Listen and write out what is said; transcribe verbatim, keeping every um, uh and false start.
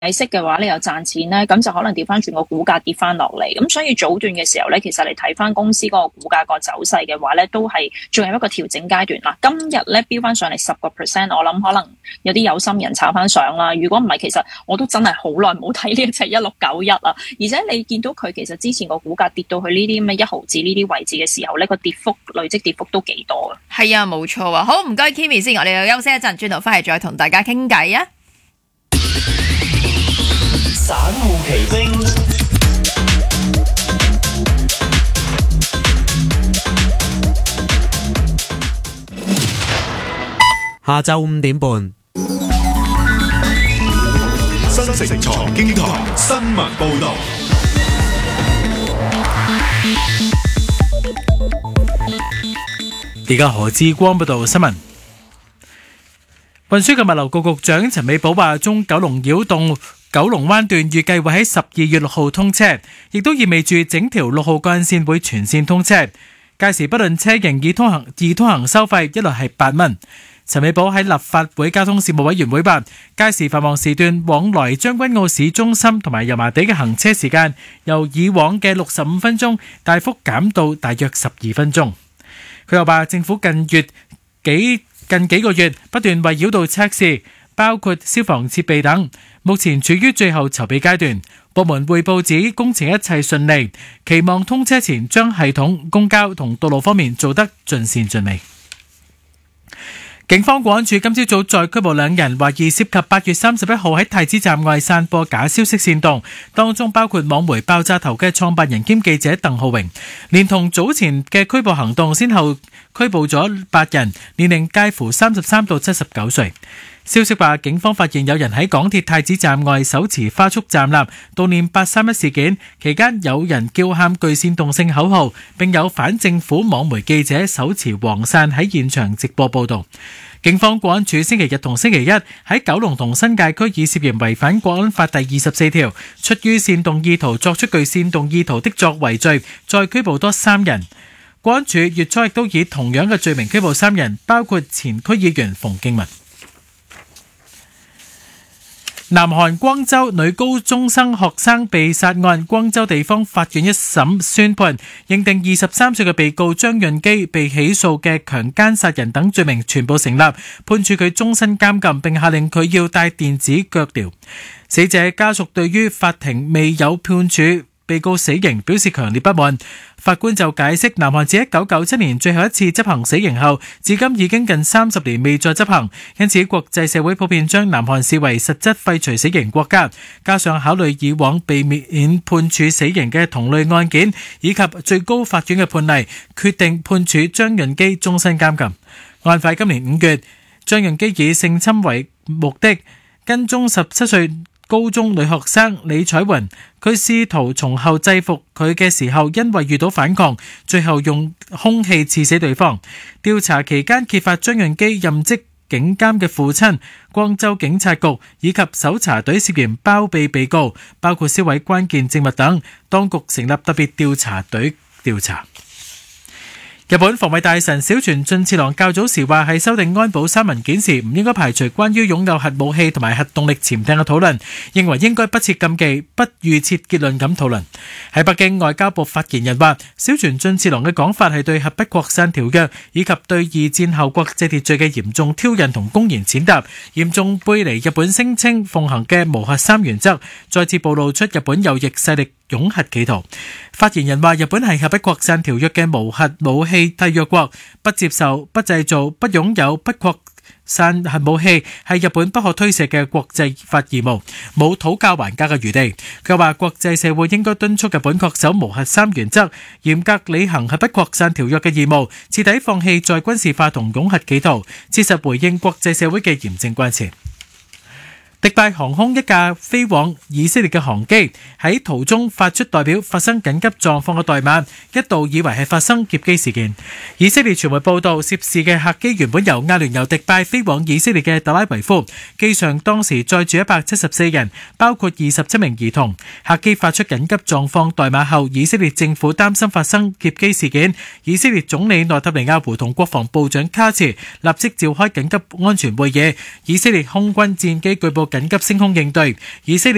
息嘅話，你又賺錢咧，咁就可能調翻轉個股價跌翻落嚟。咁所以早段嘅時候咧，其實你睇翻公司嗰個股價個走勢嘅話咧，都係仲有一個調整階段啦。今日咧飆翻上嚟十個 percent，我諗可能有啲有心人炒翻上啦。如果唔係，其實我都真係好耐冇睇呢一隻一六九一啊。而且你見到佢其實之前個股價跌到去呢啲咁嘅一毫子呢啲位置嘅時候咧，個跌幅累積跌幅都幾多啊。 係啊，冇錯啊。好，唔該 Kimi 先，我哋休息一陣，轉頭翻嚟再同大家傾偈啊。 散戶奇兵， 下晝五點半， 新城財經台新聞報道。 而家何志光報道新聞。運輸及物流局局長陳美寶話，中九龍繞道九龍灣段預計會喺十二月六號通車，亦都意味住整條六號幹線會全線通車。屆時不論車型易通行易通行收費一律係八蚊。陳美寶喺立法會交通事務委員會話，屆時繁忙時段往來將軍澳市中心同埋油麻地嘅行車時間由以往嘅六十五分鐘大幅減到大約十二分鐘。佢又話，政府近月幾近幾個月不斷為繞道測試，包括消防設備等，目前處於最後籌備階段。部門匯報指工程一切順利，期望通車前將系統、公交同道路方面做得盡善盡美。警方國安處今朝早再拘捕兩人，懷疑涉及八月三十一號喺太子站外散播假消息煽動，當中包括網媒爆炸頭嘅創辦人兼記者鄧浩榮。連同早前嘅拘捕行動，先後拘捕咗八人，年齡介乎三十三到七十九歲。消息話，警方發現有人喺港鐵太子站外手持花束站立悼念八三一事件，期間有人叫喊具煽動性口號，並有反政府網媒記者手持黃傘喺現場直播報導。警方國安處星期日同星期一喺九龍同新界區以涉嫌違反國安法第二十四條，出於煽動意圖作出具煽動意圖的作為罪，再拘捕多三人。國安處月初亦都以同樣嘅罪名拘捕三人，包括前區議員馮敬文。南韓光州女高中生學生被殺案，光州地方法院一審宣判，認定二十三歲嘅被告張潤基被起訴嘅強姦殺人等罪名全部成立，判處佢終身監禁，並下令佢要戴電子腳鐐。死者家屬對於法庭未有判處被告死刑表示強烈不滿。法官就解釋，南韓自一九九七年最後一次執行死刑後，至今已經近三十年未再執行，因此國際社會普遍將南韓視為實質廢除死刑國家。加上考慮以往被免判處死刑嘅同類案件，以及最高法院嘅判例，決定判處張潤基終身監禁。案發今年五月，張潤基以性侵為目的跟蹤十七歲高中女學生李彩雲，佢試圖從後制服佢嘅時候，因為遇到反抗，最後用兇器刺死對方。調查期間揭發張潤基任職警監嘅父親、光州警察局以及搜查隊涉嫌包庇被告，包括銷毀關鍵證物等，當局成立特別調查隊調查。日本防衛大臣小泉進次郎較早時話，喺修訂安保三文件時唔應該排除關於擁有核武器同埋核動力潛艇嘅討論，認為應該不設禁忌、不預設結論咁討論。喺北京，外交部發言人話，小泉進次郎嘅講法係對核不擴散條約以及對二戰後國際秩序嘅嚴重挑釁同公然踐踏，嚴重背離日本聲稱奉行嘅無核三原則，再次暴露出日本右翼勢力擁核企圖。發言人話，日本係核不擴散條約嘅無核武器締約國，不接受、不製造、不擁有、不擴散核武器係日本不可推卸嘅國際法義務，冇討價還價嘅餘地。佢話國際社會應該敦促日本恪守無核三原則，嚴格履行核不擴散條約嘅義務，徹底放棄再軍事化同擁核企圖，切實回應國際社會嘅嚴正關切。迪拜航空一架飛往以色列嘅航機喺途中發出代表發生緊急狀況嘅代碼，一度以為係發生劫機事件。以色列傳媒報道，涉事嘅客機原本由阿聯酋迪拜飛往以色列嘅特拉維夫，機上當時載住一百七十四人，包括二十七名兒童。客機發出緊急狀況代碼後，以色列政府擔心發生劫機事件，以色列總理內塔尼亞胡同國防部長卡茨立即召開緊急安全會議。以色列空軍戰機據報緊急升空應對，以色列